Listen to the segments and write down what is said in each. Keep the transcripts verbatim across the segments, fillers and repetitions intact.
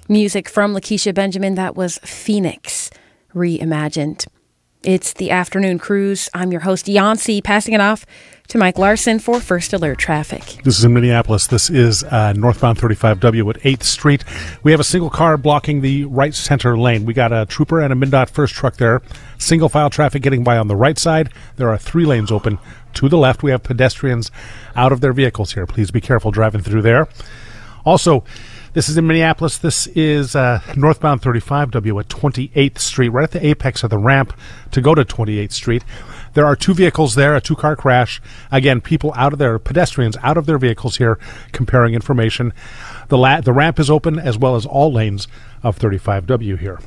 Music from Lakeisha Benjamin, that was Phoenix reimagined. It's the afternoon cruise. I'm your host, Yancey, passing it off to Mike Larson for First Alert Traffic. This is in Minneapolis. This is uh, northbound thirty-five W at eighth Street. We have a single car blocking the right center lane. We got a trooper and a MnDOT first truck there. Single file traffic getting by on the right side. There are three lanes open to the left. We have pedestrians out of their vehicles here. Please be careful driving through there. Also, this is in Minneapolis. This is uh, northbound thirty-five W at twenty-eighth Street, right at the apex of the ramp to go to twenty-eighth Street. There are two vehicles there, a two-car crash. Again, people out of their, pedestrians out of their vehicles here comparing information. The, la- the ramp is open as well as all lanes of thirty-five W here.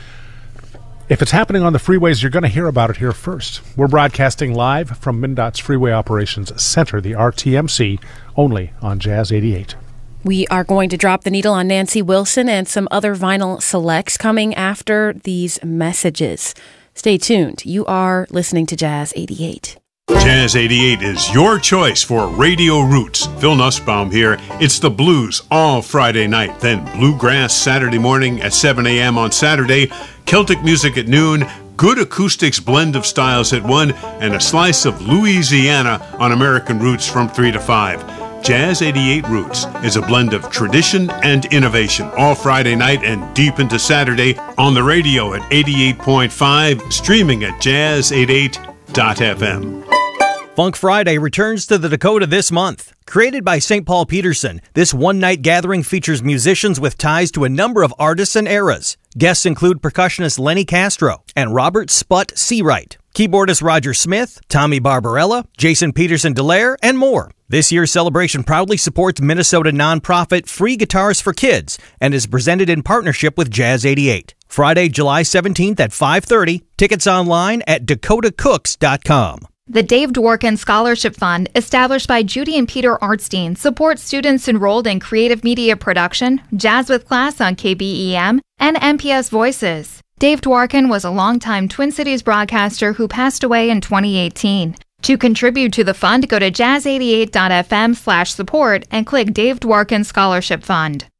If it's happening on the freeways, you're going to hear about it here first. We're broadcasting live from MnDOT's Freeway Operations Center, the R T M C, only on Jazz eighty-eight. We are going to drop the needle on Nancy Wilson and some other vinyl selects coming after these messages. Stay tuned. You are listening to Jazz eighty-eight. Jazz eighty-eight is your choice for Radio Roots. Phil Nussbaum here. It's the blues all Friday night, then bluegrass Saturday morning at seven a.m. on Saturday, Celtic music at noon, good acoustics blend of styles at one, and a slice of Louisiana on American Roots from three to five. Jazz eighty-eight Roots is a blend of tradition and innovation all Friday night and deep into Saturday on the radio at eighty-eight point five, streaming at jazz eighty-eight dot f m. Funk Friday returns to the Dakota this month. Created by Saint Paul Peterson, this one-night gathering features musicians with ties to a number of artists and eras. Guests include percussionist Lenny Castro and Robert Sput Seawright, keyboardist Roger Smith, Tommy Barbarella, Jason Peterson Delaire, and more. This year's celebration proudly supports Minnesota nonprofit Free Guitars for Kids and is presented in partnership with Jazz eighty-eight. Friday, July seventeenth at five thirty. Tickets online at dakota cooks dot com. The Dave Dworkin Scholarship Fund, established by Judy and Peter Artstein, supports students enrolled in creative media production, Jazz with Class on K B E M, and M P S Voices. Dave Dworkin was a longtime Twin Cities broadcaster who passed away in twenty eighteen. To contribute to the fund, go to jazz eighty-eight dot f m slash support and click Dave Dworkin Scholarship Fund.